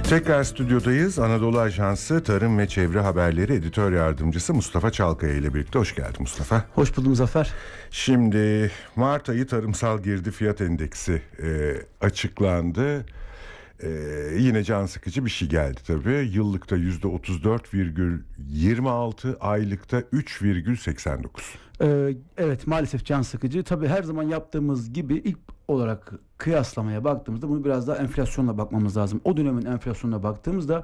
Tekrar stüdyodayız. Anadolu Ajansı Tarım ve Çevre Haberleri Editör Yardımcısı Mustafa Çalkaya ile birlikte. Hoş geldin Mustafa. Hoş buldum Zafer. Şimdi Mart ayı tarımsal girdi fiyat endeksi açıklandı. Yine can sıkıcı bir şey geldi tabii. Yıllıkta %34,26, aylıkta 3,89. Evet, maalesef can sıkıcı. Tabii her zaman yaptığımız gibi ilk olarak kıyaslamaya baktığımızda bunu biraz daha enflasyonla bakmamız lazım. O dönemin enflasyonuna baktığımızda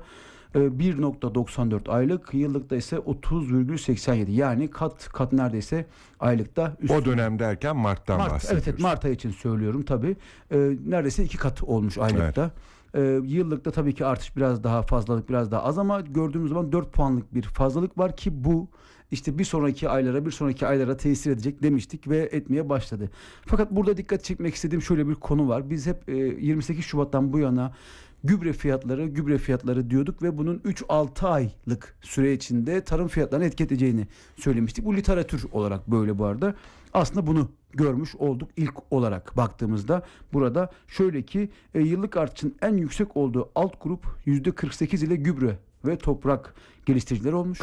1,94 aylık, yıllıkta ise 30,87, yani kat neredeyse aylıkta üstü. O dönem derken Mart'tan bahsediyoruz. Evet, Mart ayı için söylüyorum tabii. Neredeyse 2 kat olmuş aylıkta. Evet. Yıllıkta tabii ki artış biraz daha fazlalık, biraz daha az, ama gördüğümüz zaman 4 puanlık bir fazlalık var ki bu işte bir sonraki aylara tesir edecek demiştik ve etmeye başladı. Fakat burada dikkat çekmek istediğim şöyle bir konu var. Biz hep 28 Şubat'tan bu yana gübre fiyatları diyorduk ve bunun 3-6 aylık süre içinde tarım fiyatlarını etki edeceğini söylemiştik. Bu literatür olarak böyle bu arada. Aslında bunu görmüş olduk ilk olarak baktığımızda. Burada şöyle ki yıllık artışın en yüksek olduğu alt grup %48 ile gübre ve toprak geliştiricileri olmuş.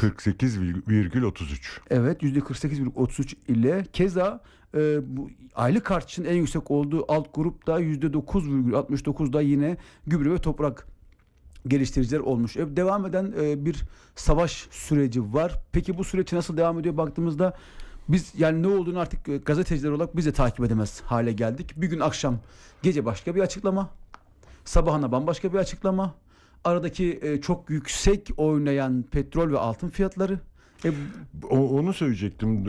48,33. Evet, %48,33 ile keza bu aylık artışın en yüksek olduğu alt grupta %9,69'da yine gübre ve toprak geliştiriciler olmuş. Devam eden bir savaş süreci var. Peki bu süreç nasıl devam ediyor baktığımızda biz yani ne olduğunu artık gazeteciler olarak biz de takip edemez hale geldik. Bir gün akşam gece başka bir açıklama, sabahına bambaşka bir açıklama. Aradaki çok yüksek oynayan petrol ve altın fiyatları. Onu söyleyecektim.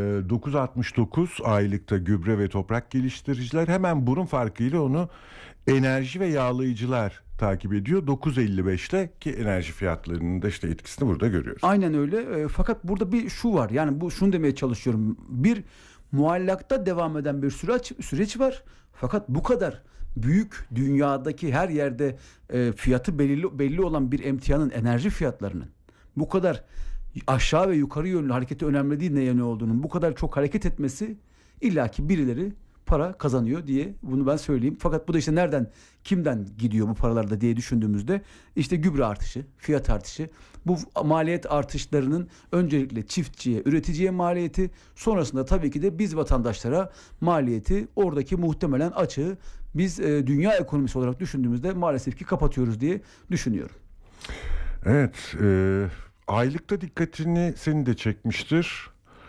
9,69 aylıkta gübre ve toprak geliştiriciler, hemen burun farkıyla onu enerji ve yağlayıcılar takip ediyor. 9,55'te ki enerji fiyatlarının da işte etkisini burada görüyoruz. Aynen öyle. Fakat burada bir şu var. Yani şunu demeye çalışıyorum. Bir muallakta devam eden bir süreç var. Fakat bu kadar büyük, dünyadaki her yerde fiyatı belli olan bir emtianın, enerji fiyatlarının bu kadar aşağı ve yukarı yönlü hareketi önemli değil, ne olduğunun bu kadar çok hareket etmesi, illaki birileri para kazanıyor diye bunu ben söyleyeyim. Fakat bu da işte kimden gidiyor bu paralar da diye düşündüğümüzde işte gübre artışı, fiyat artışı, bu maliyet artışlarının öncelikle çiftçiye, üreticiye maliyeti, sonrasında tabii ki de biz vatandaşlara maliyeti, oradaki muhtemelen açığı biz dünya ekonomisi olarak düşündüğümüzde maalesef ki kapatıyoruz diye düşünüyorum. Evet, aylıkta dikkatini senin de çekmiştir.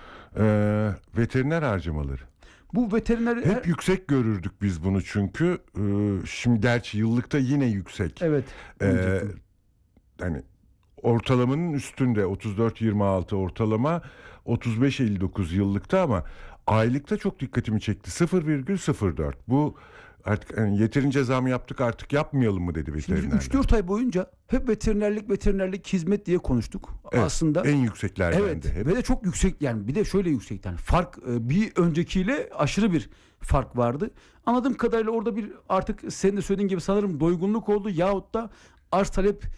Veteriner harcamaları. Bu veteriner hep yüksek görürdük biz bunu çünkü. Şimdi gerçi yıllıkta yine yüksek. Evet. Hani ortalamanın üstünde 34,26 ortalama, 35,59 yıllıkta, ama aylıkta çok dikkatimi çekti. 0,04. Bu artık yani yeterince zam yaptık, artık yapmayalım mı dedi veterinerler. 3-4 ay boyunca hep veterinerlik hizmet diye konuştuk. Evet, aslında en yükseklerden evet, de hep. Ve de çok yüksek, yani bir de şöyle yüksek, yani fark bir öncekiyle aşırı bir fark vardı. Anladığım kadarıyla orada bir, artık senin de söylediğin gibi sanırım doygunluk oldu, yahut da arz talep